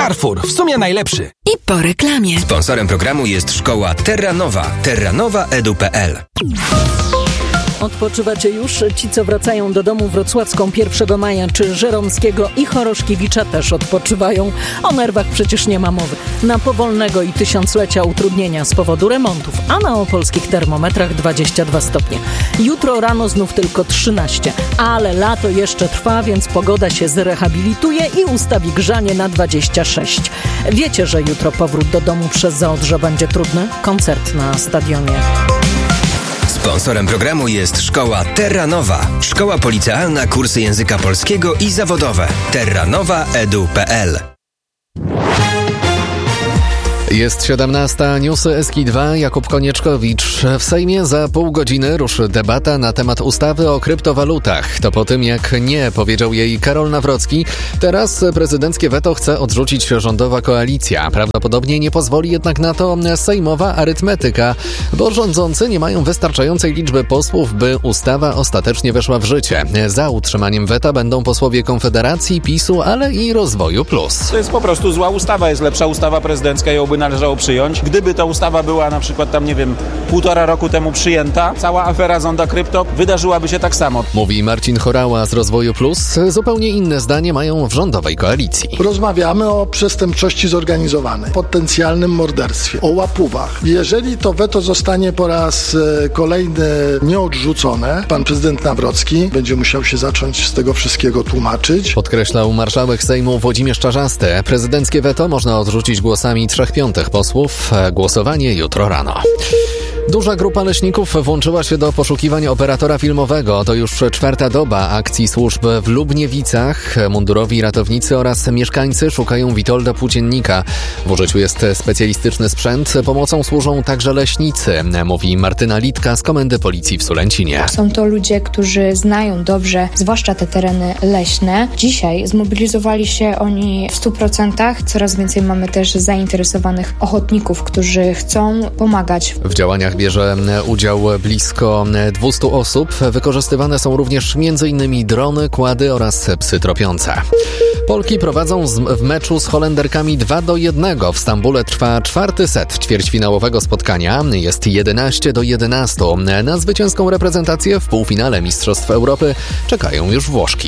Carrefour, w sumie najlepszy. I po reklamie. Sponsorem programu jest szkoła Terranowa, terranowaedu.pl. Odpoczywacie już? Ci, co wracają do domu wrocławską 1 maja, czy Żeromskiego i Choroszkiewicza też odpoczywają. O nerwach przecież nie ma mowy. Na Powolnego i Tysiąclecia utrudnienia z powodu remontów, a na opolskich termometrach 22 stopnie. Jutro rano znów tylko 13, ale lato jeszcze trwa, więc pogoda się zrehabilituje i ustawi grzanie na 26. Wiecie, że jutro powrót do domu przez Zaodrze będzie trudny? Koncert na stadionie. Sponsorem programu jest szkoła Terranowa. Szkoła policealna, kursy języka polskiego i zawodowe. terranowaedu.pl. Jest 17. Newsy SK2. Jakub Konieczkowicz. W Sejmie za pół godziny ruszy debata na temat ustawy o kryptowalutach. To po tym, jak nie powiedział jej Karol Nawrocki. Teraz prezydenckie weto chce odrzucić rządowa koalicja. Prawdopodobnie nie pozwoli jednak na to sejmowa arytmetyka, bo rządzący nie mają wystarczającej liczby posłów, by ustawa ostatecznie weszła w życie. Za utrzymaniem weta będą posłowie Konfederacji, PiS-u, ale i Rozwoju Plus. To jest po prostu zła ustawa. Jest lepsza ustawa prezydencka, ją by należało przyjąć. Gdyby ta ustawa była na przykład tam, nie wiem, 1,5 roku temu przyjęta, cała afera Zonda Krypto wydarzyłaby się tak samo. Mówi Marcin Chorała z Rozwoju Plus. Zupełnie inne zdanie mają w rządowej koalicji. Rozmawiamy o przestępczości zorganizowanej, potencjalnym morderstwie, o łapówach. Jeżeli to weto zostanie po raz kolejny nieodrzucone, pan prezydent Nawrocki będzie musiał się zacząć z tego wszystkiego tłumaczyć. Podkreślał marszałek Sejmu Włodzimierz Czarzasty. Prezydenckie weto można odrzucić głosami 3/5 posłów. Głosowanie jutro rano. Duża grupa leśników włączyła się do poszukiwań operatora filmowego. To już 4. doba akcji służb w Lubniewicach. Mundurowi ratownicy oraz mieszkańcy szukają Witolda Płóciennika. W użyciu jest specjalistyczny sprzęt. Pomocą służą także leśnicy, mówi Martyna Litka z Komendy Policji w Sulęcinie. Są to ludzie, którzy znają dobrze, zwłaszcza te tereny leśne. Dzisiaj zmobilizowali się oni w 100%. Coraz więcej mamy też zainteresowanych ochotników, którzy chcą pomagać. W działaniach bierze udział blisko 200 osób. Wykorzystywane są również m.in. drony, kłady oraz psy tropiące. Polki prowadzą w meczu z Holenderkami 2-1. W Stambule trwa 4. set ćwierćfinałowego spotkania. Jest 11-11. Na zwycięską reprezentację w półfinale Mistrzostw Europy czekają już Włoszki.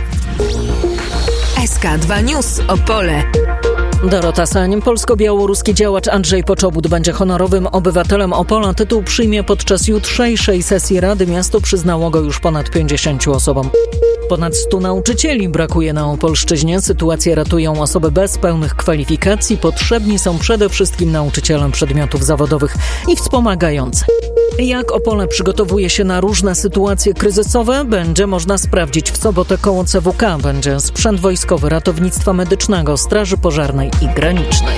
SK2 News Opole. Dorota Sań. Polsko-białoruski działacz Andrzej Poczobut będzie honorowym obywatelem Opola. Tytuł przyjmie podczas jutrzejszej sesji Rady. Miasto przyznało go już ponad 50 osobom. Ponad 100 nauczycieli brakuje na Opolszczyźnie. Sytuację ratują osoby bez pełnych kwalifikacji. Potrzebni są przede wszystkim nauczyciele przedmiotów zawodowych i wspomagający. Jak Opole przygotowuje się na różne sytuacje kryzysowe, będzie można sprawdzić w sobotę koło CWK. Będzie sprzęt wojskowy, ratownictwa medycznego, straży pożarnej i granicznej.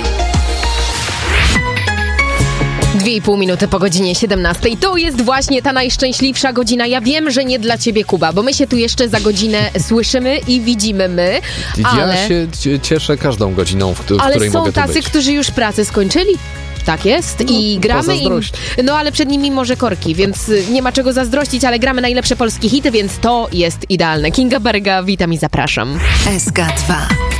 2,5 minuty po godzinie 17. To jest właśnie ta najszczęśliwsza godzina. Ja wiem, że nie dla ciebie, Kuba, bo my się tu jeszcze za godzinę słyszymy i widzimy my, ale... Ja się cieszę każdą godziną, w której mogę tu być. Ale są tacy, którzy już pracę skończyli. Tak jest i gramy im. No ale przed nimi może korki, więc nie ma czego zazdrościć, ale gramy najlepsze polskie hity, więc to jest idealne. Kinga Berga, witam i zapraszam. SK2